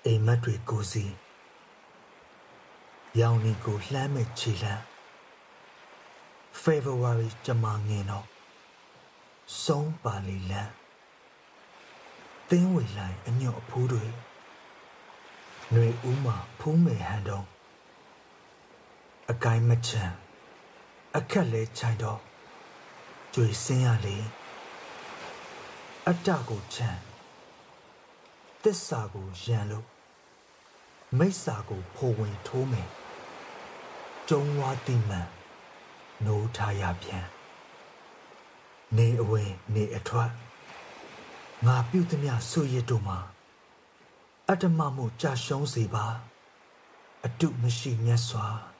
အိမ်မက်တွေကိုစီရောင်နီကိုလှမ်းမဲ့ခြေလှမ်း February ကြမှာငင်တော့ဆုံးပါလီလန်းသင်းဝေလိုက်အညွတ်အဖူးတွေຫນွေဦးမှာဖူးမယ်ဟန်တုံးအကိုင်းမချမ်းအခက်လဲချိုင်တော့ကြွေစင်းရလေအတ္တကိုချမ်းသစ္စာကိုရန်လို့မိစ္ဆာကိုဖိုဝင်ထိုးမယ်ကျုံဝါတိမှန်နိုးထားရပြန်နေအဝင်နေအထွက်ငါပြုသည်များဆွေရတို့မှာအတ္တမမှုကြာရှုံးစေပါအတုမရှိမြတ်စွာ